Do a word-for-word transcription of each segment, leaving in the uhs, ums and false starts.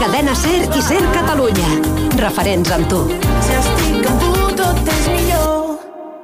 Cadena Ser i Ser Catalunya. Referents amb tu. Si estic amb tu, tot és millor.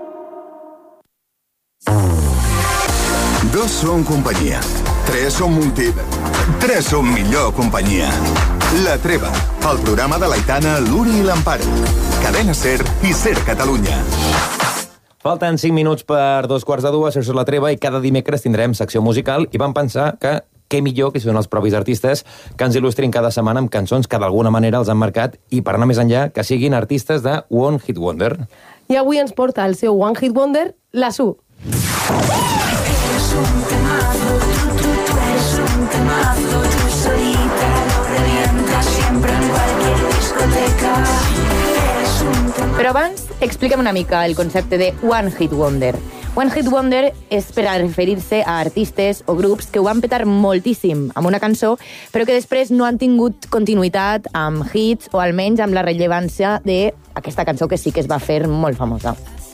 Dos són companyia. Tres són multi... Tres són millor companyia. La Treva, el programa de l'Aitana, l'Uri i l'Amparo. Cadena Ser i Ser Catalunya. Falten cinc minuts per dos quarts de dues, això és La Treva, i cada dimecres tindrem secció musical, i vam pensar que què millor que són els propis artistes que ens il·lustrin cada setmana amb cançons que d'alguna manera els han marcat, i per anar més enllà, que siguin artistes de One Hit Wonder. I avui ens porta el seu One Hit Wonder, la Su. Eres un temazo, tú, tú, tú eres un temazo, tú solita lo revientas siempre en cualquier discoteca. Eres un temazo. Però abans, explica'm una mica el concepte de One Hit Wonder. One Hit Wonder és per a referir-se a artistes o grups que ho van petar moltíssim amb una cançó, però que després no han tingut continuïtat amb hits o almenys amb la rellevància d'aquesta cançó que sí que es va fer molt famosa.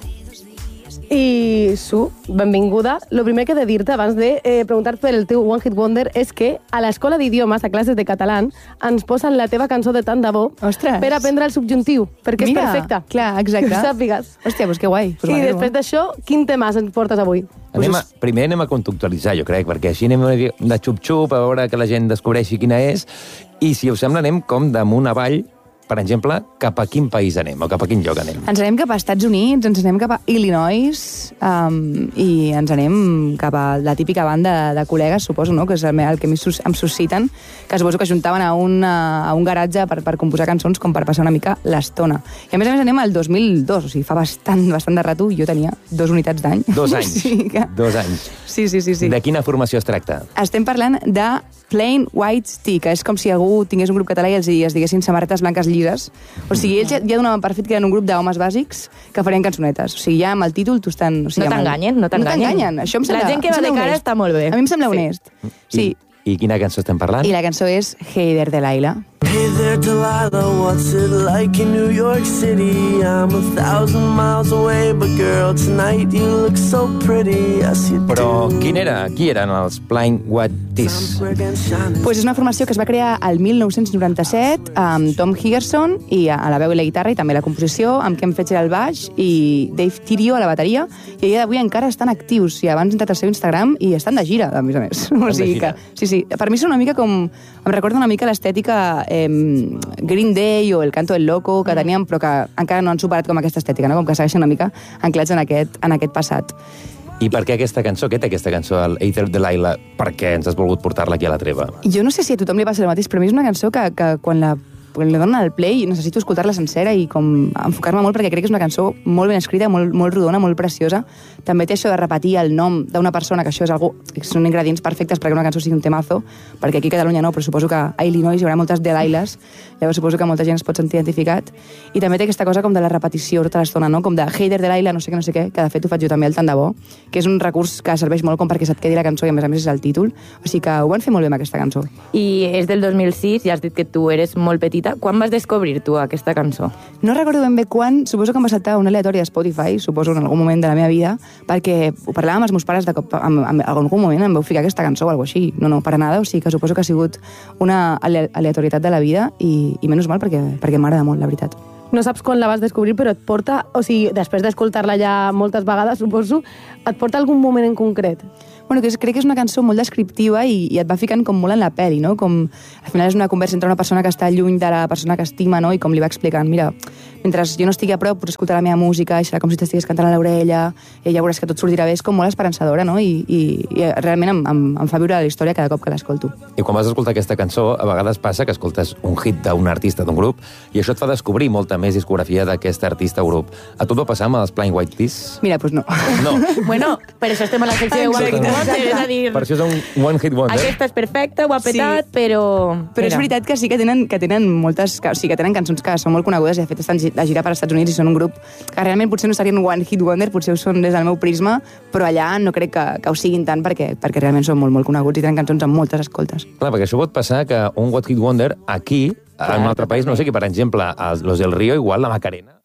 I, Su, benvinguda. Lo primer que he de dir-te abans de eh, preguntar per el teu One Hit Wonder és que a l'escola d'idiomes, a classes de català, ens posen la teva cançó de tant de bo. Ostres. Per aprendre el subjuntiu, perquè Mira, és perfecta. clar, exacte. Que ho sàpigues. Hòstia, doncs que guai. Pues I vale, després no? d'això, quin tema ens portes avui? Anem a, primer anem a contextualitzar, jo crec, perquè així anem de xup-xup, a veure que la gent descobreixi quina és, i si us sembla anem com damunt avall, per exemple, cap a quin país anem, o cap a quin lloc anem. Ens anem cap a Estats Units, ens anem cap a Illinois, um, i ens anem cap a la típica banda de col·legues, suposo, no?, que és el, el que més sus, em susciten, que suposo que juntaven a un, a un garatge per, per composar cançons com per passar una mica l'estona. I a més a més anem al dos mil dos, o sigui, fa bastant, bastant de rato, jo tenia dos unitats d'any. Dos anys, sí, que... dos anys. Sí, sí, sí, sí. De quina formació es tracta? Estem parlant de Plain White Tee, que és com si algú tingués un grup català i els, i es diguessin samarretes blanques llises. O sigui, ells ja, ja donaven per fet que eren un grup d'homes bàsics que farien cançonetes. O sigui, ja amb el títol tu estan... O sigui, No t'enganyen, no t'enganyen. No t'enganyen. Això em sembla, la gent que em va de sembla cara honest. està molt bé. A mi em sembla Sí. honest. Sí. I, I quina cançó estem parlant? I la cançó és Hey There, Delilah. Hey there, Delilah, what's it like in New York City? I'm a thousand miles away, but girl, tonight you look so pretty. Yes, you Però do. quin era? Qui eren els Plain White Tees? Pues és una formació que es va crear el mil nou-cents noranta-set amb Tom Higgerson i a la veu i la guitarra i també la composició, amb Ken Fletcher al baix i Dave Tirio a la bateria, i a dia d'avui encara estan actius. I abans he entrat al seu Instagram i estan de gira, a més a més. O sigui que, sí, sí. Per mi són una mica com... Em recorda una mica l'estètica eh, Green Day o El Canto del Loco que teníem, però que encara no han superat com aquesta estètica, no? Com que segueixen una mica anclats en aquest, en aquest passat. I per què aquesta cançó? Què té aquesta cançó, el Hey There, Delilah? Per què ens has volgut portar-la aquí a La Treva? Jo no sé si a tothom li passa el mateix, però a mi és una cançó que, que quan la quan li donen el play necessito escoltar-la sencera i com enfocar-me molt perquè crec que és una cançó molt ben escrita, molt, molt rodona, molt preciosa. També té això de repetir el nom d'una persona, que això és algo, són ingredients perfectes perquè una cançó sigui un temazo, perquè aquí a Catalunya no, però suposo que a Illinois hi haurà moltes Delilahs, llavors suposo que molta gent es pot sentir identificat. I també té aquesta cosa com de la repetició tota l'estona, no? Com de Hey There, Delilah, no sé què, no sé què, que de fet ho faig jo també al tant de bo, que és un recurs que serveix molt com perquè se't quedi la cançó i a més a més és el títol. O sigui que ho van fer molt bé amb aquesta cançó. I és del dos mil sis, ja has dit que tu eres molt petita. Quan vas descobrir tu aquesta cançó? No recordo ben bé quan, suposo que em va saltar un aleatori de Spotify, suposo en algun moment de la meva vida, perquè ho parlàvem amb els meus pares de cop, en, en, en algun moment em vau ficar aquesta cançó o alguna cosa així. No, no, per nada, o sigui que suposo que ha sigut una ale aleatorietat de la vida i, i menys mal perquè, perquè m'agrada molt, la veritat. No saps quan la vas descobrir, però et porta... O sigui, després d'escoltar-la ja moltes vegades, suposo, et porta algun moment en concret? Bueno, que és, crec que és una cançó molt descriptiva i, i et va ficant com molt en la peli, no? Com, al final és una conversa entre una persona que està lluny de la persona que estima, no? I com li va explicant, mira, mentre jo no estigui a prop, pots escoltar la meva música i serà com si t'estigués cantant a l'orella i ja veuràs que tot sortirà bé. És com molt esperançadora, no? I, i, i realment em, em, em fa viure la història cada cop que l'escolto. I quan vas escoltar aquesta cançó, a vegades passa que escoltes un hit d'un artista, d'un grup, i això et fa descobrir molta més discografia d'aquest artista o grup. A tu et va passar amb els Plain White Tees? Mira, doncs no. No. Bueno, per això estem a la secció de One Hit Wonder, és a dir... Per això és un One Hit Wonder. Aquesta és perfecta, ho ha petat, Sí. però... Però és veritat que sí que tenen, que tenen moltes... Que, o sigui, que tenen cançons que són molt conegudes i de fet estan gi- de gira per als Estats Units i són un grup que realment potser no serien One Hit Wonder, potser ho són des del meu prisma, però allà no crec que, que ho siguin tant perquè, perquè realment són molt, molt coneguts i tenen cançons amb moltes escoltes. Clar, perquè això pot passar que un One Hit Wonder aquí, en un altre país, no sé, que per exemple, els, los del Río, igual la Macarena,